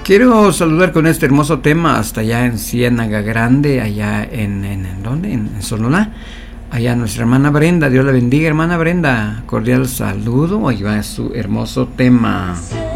Quiero saludar con este hermoso tema hasta allá en Ciénaga Grande, allá ¿en dónde? En Sonora. Allá nuestra hermana Brenda, Dios la bendiga, hermana Brenda. Cordial saludo, ahí va su hermoso tema.